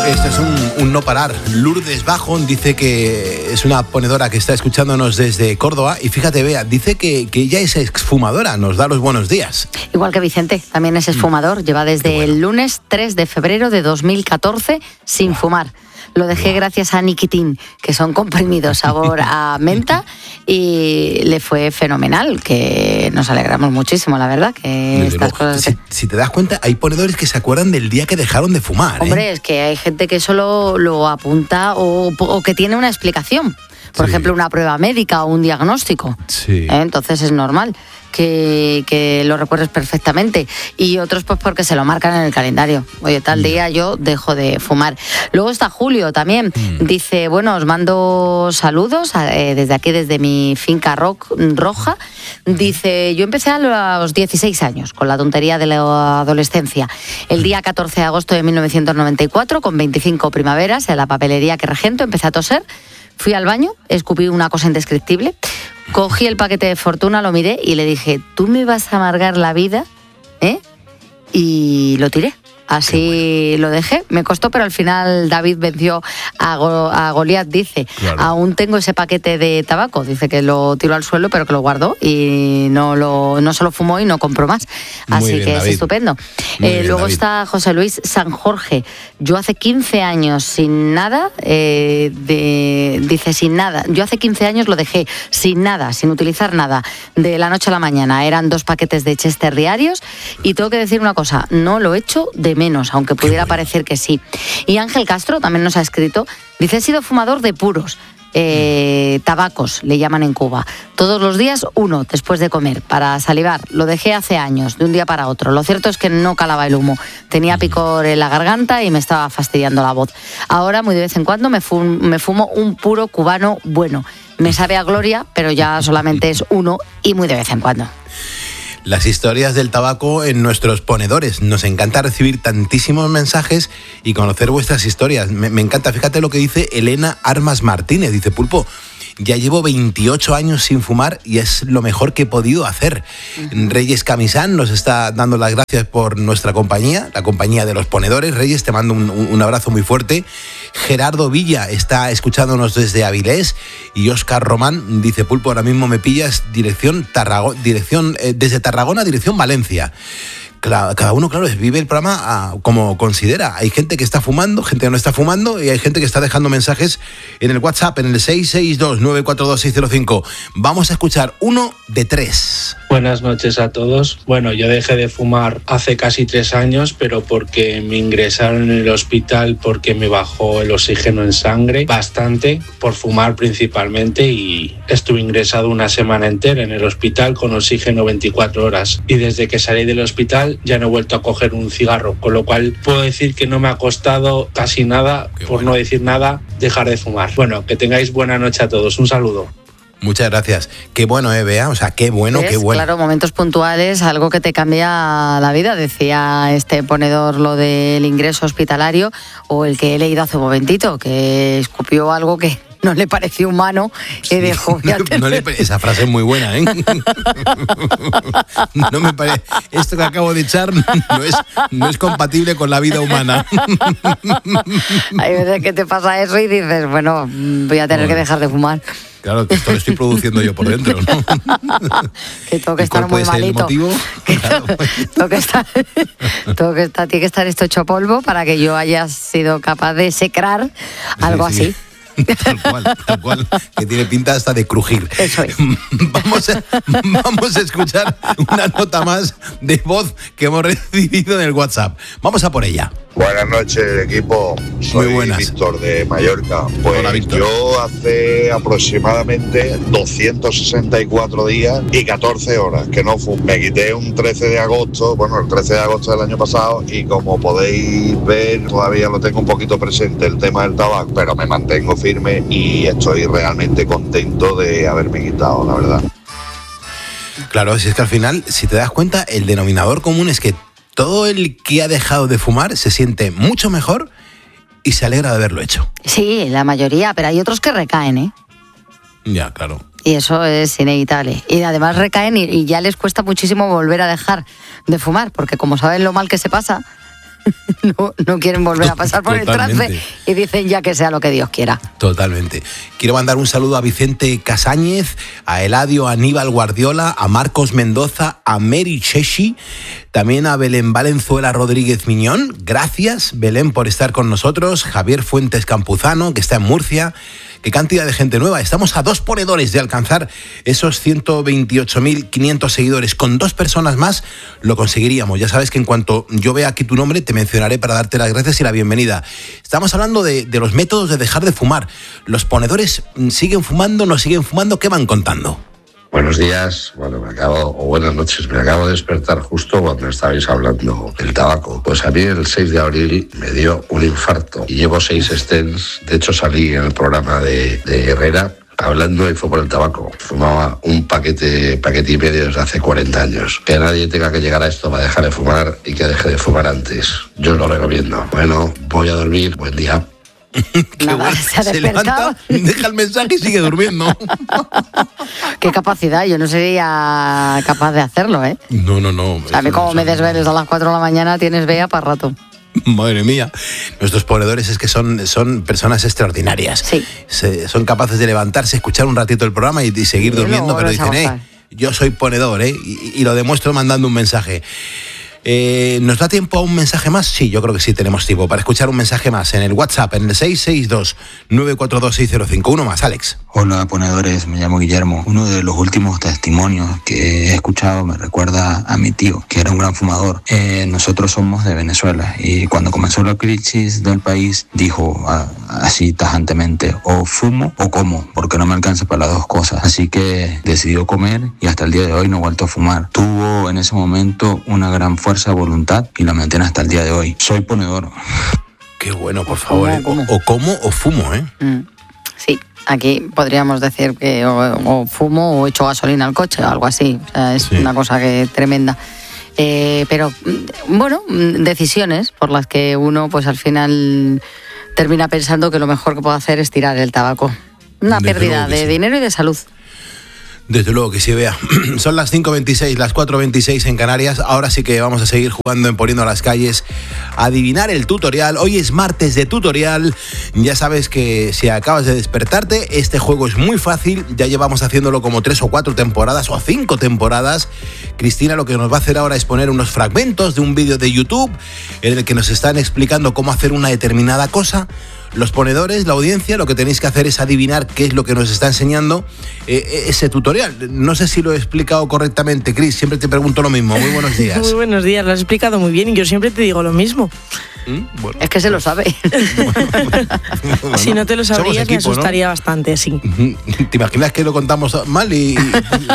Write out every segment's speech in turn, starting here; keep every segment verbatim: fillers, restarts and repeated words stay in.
Esto es un, un no parar. Lourdes Bajón dice que es una ponedora que está escuchándonos desde Córdoba y fíjate, Bea, dice que, que ella es exfumadora, nos da los buenos días. Igual que Vicente, también es exfumador, lleva desde bueno. el lunes tres de febrero de dos mil catorce sin wow. fumar. Lo dejé gracias a Nikitin, que son comprimidos sabor a menta, y le fue fenomenal, que nos alegramos muchísimo, la verdad. Que estas cosas si, que... si te das cuenta, hay ponedores que se acuerdan del día que dejaron de fumar. Hombre, ¿eh? es que hay gente que solo lo apunta o, o que tiene una explicación. Por sí. ejemplo, una prueba médica o un diagnóstico. Sí. ¿Eh? Entonces es normal que, que lo recuerdes perfectamente. Y otros pues porque se lo marcan en el calendario. Oye, tal día yo dejo de fumar. Luego está Julio también. Mm. Dice, bueno, os mando saludos eh, desde aquí, desde mi finca rock, roja. Dice, yo empecé a los dieciséis años con la tontería de la adolescencia. El día catorce de agosto de mil novecientos noventa y cuatro, con veinticinco primaveras, en la papelería que regento, empecé a toser. Fui al baño, escupí una cosa indescriptible, cogí el paquete de Fortuna, lo miré y le dije, ¿tú me vas a amargar la vida? ¿Eh? Y lo tiré. Así bueno. lo dejé, me costó, pero al final David venció a, Go- a Goliat, dice. Claro. Aún tengo ese paquete de tabaco, dice que lo tiró al suelo, pero que lo guardó y no lo no se lo fumó y no compró más. Así bien, que David. Es estupendo. Eh, bien, luego David. Está José Luis San Jorge. Yo hace quince años sin nada, eh, de, dice sin nada, yo hace quince años lo dejé sin nada, sin utilizar nada, de la noche a la mañana. Eran dos paquetes de Chester diarios y tengo que decir una cosa, no lo he hecho de menos, aunque pudiera bueno. parecer que sí. Y Ángel Castro también nos ha escrito, dice, he sido fumador de puros, eh, tabacos, le llaman en Cuba. Todos los días uno, después de comer, para salivar. Lo dejé hace años, de un día para otro. Lo cierto es que no calaba el humo. Tenía picor en la garganta y me estaba fastidiando la voz. Ahora, muy de vez en cuando, me, fum- me fumo un puro cubano bueno. Me sabe a gloria, pero ya solamente es uno y muy de vez en cuando. Las historias del tabaco en nuestros ponedores. Nos encanta recibir tantísimos mensajes y conocer vuestras historias. Me, me encanta, fíjate lo que dice Elena Armas Martínez. Dice, Pulpo, ya llevo veintiocho años sin fumar y es lo mejor que he podido hacer. Uh-huh. Reyes Camisán nos está dando las gracias por nuestra compañía, la compañía de los ponedores. Reyes, te mando un, un abrazo muy fuerte. Gerardo Villa está escuchándonos desde Avilés y Óscar Román dice, Pulpo, ahora mismo me pillas dirección, Tarrago- dirección eh, desde Tarragona, dirección Valencia. Cada uno, claro, vive el programa ah, como considera. Hay gente que está fumando, gente que no está fumando y hay gente que está dejando mensajes en el WhatsApp, en el seis seis dos, nueve cuatro dos, seis cero cinco. Vamos a escuchar uno de tres. Buenas noches a todos. Bueno, yo dejé de fumar hace casi tres años, pero porque me ingresaron en el hospital porque me bajó el oxígeno en sangre bastante, por fumar principalmente, y estuve ingresado una semana entera en el hospital con oxígeno veinticuatro horas. Y desde que salí del hospital ya no he vuelto a coger un cigarro, con lo cual puedo decir que no me ha costado casi nada, Qué por bueno. no decir nada, dejar de fumar. Bueno, que tengáis buena noche a todos. Un saludo. Muchas gracias. Qué bueno, eh, Bea. O sea, qué bueno, ¿Ves? qué bueno. Claro, momentos puntuales, algo que te cambia la vida. Decía este ponedor lo del ingreso hospitalario, o el que he leído hace un momentito, que escupió algo que no le pareció humano y sí, dijo... No, no le, esa frase es muy buena, ¿eh? No me parece... Esto que acabo de echar no es, no es compatible con la vida humana. Hay veces que te pasa eso y dices, bueno, voy a tener bueno. que dejar de fumar. Claro, que esto lo estoy produciendo yo por dentro, ¿no? Que tengo que estar muy malito. Que claro. tengo que estar, tengo que estar, tiene que estar esto hecho polvo para que yo haya sido capaz de secrar algo sí, sí. así. Tal cual, tal cual, que tiene pinta hasta de crujir. Eso es. Vamos a, vamos a escuchar una nota más de voz que hemos recibido en el WhatsApp. Vamos a por ella. Buenas noches, equipo. Soy Víctor de Mallorca. Pues Hola, Víctor. Yo hace aproximadamente doscientos sesenta y cuatro días y catorce horas que no fumo. Me quité un trece de agosto, bueno, el trece de agosto del año pasado, y como podéis ver, todavía lo tengo un poquito presente el tema del tabaco, pero me mantengo firme y estoy realmente contento de haberme quitado, la verdad. Claro, si es que al final, si te das cuenta, el denominador común es que todo el que ha dejado de fumar se siente mucho mejor y se alegra de haberlo hecho. Sí, la mayoría, pero hay otros que recaen, ¿eh? Ya, claro. Y eso es inevitable. Y además recaen y, y ya les cuesta muchísimo volver a dejar de fumar, porque como saben lo mal que se pasa, no, no quieren volver a pasar por Totalmente. el trance y dicen ya que sea lo que Dios quiera. Totalmente. Quiero mandar un saludo a Vicente Casáñez, a Eladio Aníbal Guardiola, a Marcos Mendoza, a Mary Cheshi, también a Belén Valenzuela Rodríguez Miñón. Gracias, Belén, por estar con nosotros. Javier Fuentes Campuzano, que está en Murcia. Qué cantidad de gente nueva. Estamos a dos ponedores de alcanzar esos ciento veintiocho mil quinientos seguidores. Con dos personas más lo conseguiríamos. Ya sabes que en cuanto yo vea aquí tu nombre, te mencionaré para darte las gracias y la bienvenida. Estamos hablando de, de los métodos de dejar de fumar. ¿Los ponedores siguen fumando, no siguen fumando? ¿Qué van contando? Buenos días, bueno, me acabo, o buenas noches, me acabo de despertar justo cuando estabais hablando del tabaco. Pues a mí el seis de abril me dio un infarto y llevo seis stents. De hecho salí en el programa de, de Herrera hablando y fue por el tabaco. Fumaba un paquete, paquete y medio desde hace cuarenta años. Que nadie tenga que llegar a esto para dejar de fumar y que deje de fumar antes. Yo lo recomiendo. Bueno, voy a dormir, buen día. Nada, bueno. se, se levanta, deja el mensaje y sigue durmiendo. Qué capacidad, yo no sería capaz de hacerlo, ¿eh? No, no, no. A mí como me desveles a las cuatro de la mañana tienes vea para rato. Madre mía, nuestros ponedores es que son, son personas extraordinarias. Sí. Se, son capaces de levantarse, escuchar un ratito el programa y, y seguir y durmiendo, pero dicen, eh, yo soy ponedor, ¿eh? Y, y lo demuestro mandando un mensaje. Eh, ¿Nos da tiempo a un mensaje más? Sí, yo creo que sí tenemos tiempo para escuchar un mensaje más en el WhatsApp, en el seis seis dos, nueve cuatro dos, seis cero cinco. Uno más, Alex. Hola, ponedores, me llamo Guillermo. Uno de los últimos testimonios que he escuchado me recuerda a mi tío, que era un gran fumador. Eh, nosotros somos de Venezuela y cuando comenzó la crisis del país dijo a, así tajantemente, o fumo o como, porque no me alcanza para las dos cosas. Así que decidió comer y hasta el día de hoy no ha vuelto a fumar. Tuvo en ese momento una gran fuerza, voluntad y la mantiene hasta el día de hoy. Soy ponedor. Qué bueno, por favor. ¿eh? O, o como o fumo, ¿eh? Mm, sí, aquí podríamos decir que o, o fumo o echo gasolina al coche o algo así. O sea, es sí. una cosa que es tremenda. Eh, pero, bueno, decisiones por las que uno, pues al final termina pensando que lo mejor que puede hacer es tirar el tabaco. Una Desde pérdida de sí. dinero y de salud. Desde luego que sí, vea. Son las cinco veintiséis, las cuatro veintiséis en Canarias. Ahora sí que vamos a seguir jugando en Poniendo a las Calles. Adivinar el tutorial. Hoy es martes de tutorial. Ya sabes que si acabas de despertarte, este juego es muy fácil. Ya llevamos haciéndolo como tres o cuatro temporadas o cinco temporadas. Cristina lo que nos va a hacer ahora es poner unos fragmentos de un vídeo de YouTube en el que nos están explicando cómo hacer una determinada cosa. Los ponedores, la audiencia, lo que tenéis que hacer es adivinar qué es lo que nos está enseñando eh, ese tutorial. No sé si lo he explicado correctamente, Cris, siempre te pregunto lo mismo. Muy buenos días. Muy buenos días, lo has explicado muy bien y yo siempre te digo lo mismo. ¿Mm? Bueno, es que se lo sabe. Bueno, si no te lo sabrías, equipo, me asustaría, ¿no? Bastante, sí. ¿Te imaginas que lo contamos mal y, y,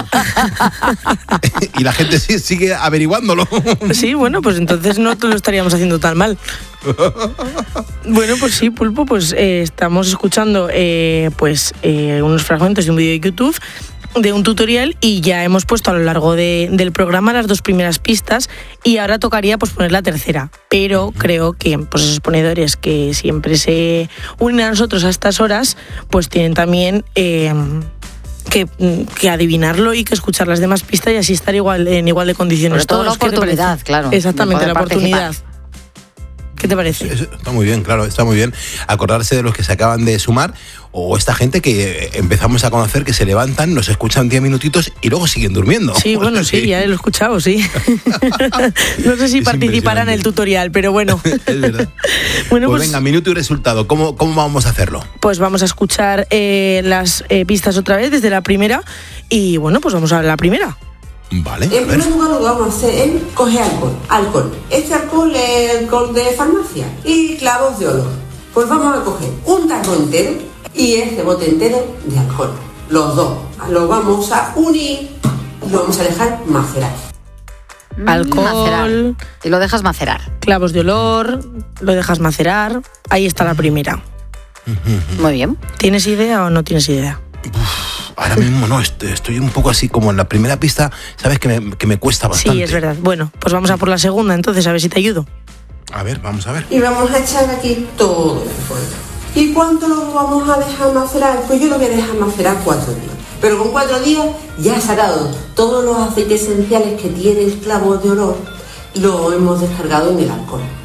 y la gente sigue averiguándolo? Sí, bueno, pues entonces no te lo estaríamos haciendo tan mal. Bueno, pues sí, Pulpo, pues eh, estamos escuchando eh, pues eh, unos fragmentos de un vídeo de YouTube de un tutorial y ya hemos puesto a lo largo de, del programa las dos primeras pistas y ahora tocaría pues poner la tercera, pero creo que pues esos ponedores que siempre se unen a nosotros a estas horas pues tienen también eh, que, que adivinarlo y que escuchar las demás pistas y así estar igual en igual de condiciones. Sobre todo la oportunidad, claro. Exactamente, la oportunidad. ¿Qué te parece? Está muy bien, claro, está muy bien. Acordarse de los que se acaban de sumar o esta gente que empezamos a conocer que se levantan, nos escuchan diez minutitos y luego siguen durmiendo. Sí, bueno, sí, ya lo he escuchado, sí. No sé si es participarán en el tutorial, pero bueno. Es verdad. Bueno, pues, pues venga, minuto y resultado. ¿Cómo, cómo vamos a hacerlo? Pues vamos a escuchar eh, las eh, pistas otra vez desde la primera y bueno, pues vamos a ver la primera. Vale. En primer lugar lo que vamos a hacer es coger alcohol. Alcohol. Este alcohol es alcohol de farmacia. Y clavos de olor. Pues vamos a coger un tarro entero y este bote entero de alcohol. Los dos. Los vamos a unir y lo vamos a dejar macerar. Alcohol. Macerar. Y lo dejas macerar. Clavos de olor, lo dejas macerar. Ahí está la primera. Muy bien. ¿Tienes idea o no tienes idea? Uf, ahora mismo no, estoy, estoy un poco así como en la primera pista, sabes que me, que me cuesta bastante. Sí, es verdad. Bueno, pues vamos a por la segunda entonces, a ver si te ayudo. A ver, vamos a ver. Y vamos a echar aquí todo el alcohol. ¿Y cuánto lo vamos a dejar macerar? Pues yo lo voy a dejar macerar cuatro días. Pero con cuatro días ya sacado todos los aceites esenciales que tiene el clavo de olor, lo hemos descargado en el alcohol.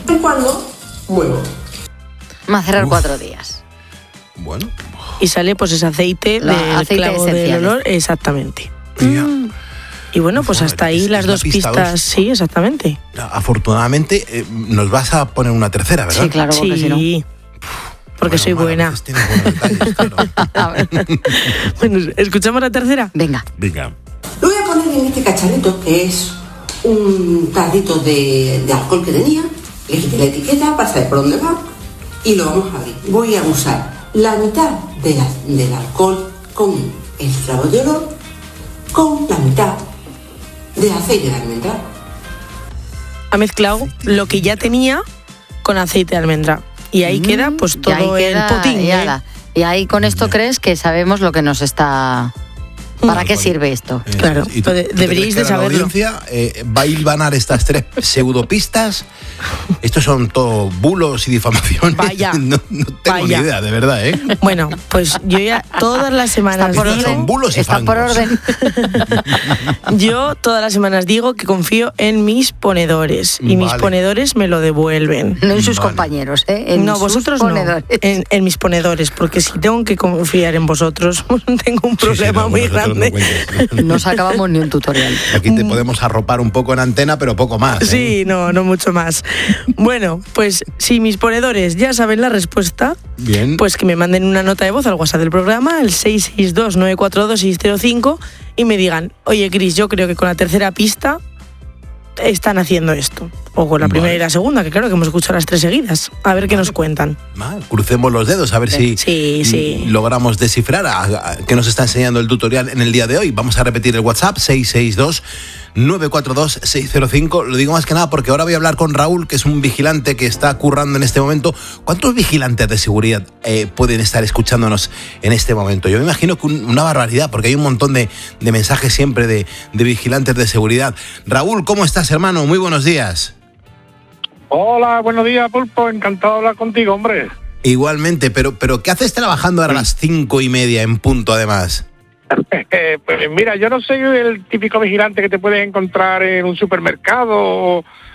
Y cuando muevo. Macerar Uf. cuatro días. Bueno. Y sale pues ese aceite La- del aceite clavo del esencial. olor, exactamente. Ya. Y bueno, pues Joder, hasta ahí es- las es la dos pista pistas, dos. sí, exactamente. Afortunadamente eh, nos vas a poner una tercera, ¿verdad? Sí, claro, porque si no. Sí, porque Bueno, soy Mar, a buena. veces tienes buenos detalles, claro. A ver. Bueno, ¿escuchamos la tercera? Venga. Venga. Lo voy a poner en este cacharrito, que es un tarrito de, de alcohol que tenía. Le quité la etiqueta para saber por dónde va y lo vamos a abrir. Voy a usar la mitad de la- del alcohol con el clavo de olor, con la mitad de aceite de almendra. Ha mezclado lo que ya tenía con aceite de almendra. Y ahí queda pues Y todo ahí queda- el potín. y, ¿eh? ala. Y ahí con esto crees que sabemos lo que nos está... ¿Para Tal qué cual. sirve esto? Eso Claro, es. ¿Y tú- de- tú te deberíais crees que de ahora la saberlo. audiencia eh, va a hilvanar estas tres pseudopistas? Estos son todo bulos y difamaciones. Vaya. No, no tengo Vaya. ni idea, de verdad, ¿eh? Bueno, pues yo ya todas las semanas Está por Estos digo, son bulos y Está por fangos. orden. yo todas las semanas digo que confío en mis ponedores y mis Vale. ponedores me lo devuelven. No en sus Vale. compañeros, ¿eh? En no, sus vosotros ponedores. no, en, en mis ponedores, porque si tengo que confiar en vosotros, tengo un Sí, sí, problema no, muy nosotros no grande. cuentes. No sacábamos ni un tutorial. Aquí te podemos arropar un poco en antena, pero poco más. ¿eh? Sí, no, no mucho más. Bueno, pues si mis ponedores ya saben la respuesta, Bien. pues que me manden una nota de voz al WhatsApp del programa, el seis seis dos nueve cuatro dos seis cero cinco, y me digan, oye, Cris, yo creo que con la tercera pista están haciendo esto. O con la primera Vale. y la segunda, que claro que hemos escuchado las tres seguidas. A ver qué nos cuentan. Ah, crucemos los dedos a ver si Sí, sí. mm, logramos descifrar a, a- qué nos está enseñando el tutorial en el día de hoy. Vamos a repetir el WhatsApp seis seis dos nueve cuatro dos seis cero cinco. Lo digo más que nada porque ahora voy a hablar con Raúl, que es un vigilante que está currando en este momento. ¿Cuántos vigilantes de seguridad eh, pueden estar escuchándonos en este momento? Yo me imagino que un- una barbaridad, porque hay un montón de, de mensajes siempre de, de vigilantes de seguridad. Raúl, ¿cómo estás, hermano? Muy buenos días. Hola, buenos días, Pulpo. Encantado de hablar contigo, hombre. Igualmente, pero, pero ¿qué haces trabajando ahora a las cinco y media en punto, además? Eh, pues mira, yo no soy el típico vigilante que te puedes encontrar en un supermercado o,